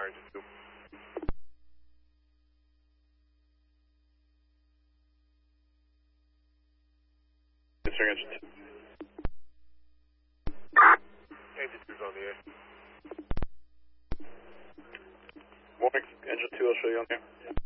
Tower, Engine 2. Yes, sir, Engine 2. Engine 2's on the air. Morning, Engine 2, I'll show you on there.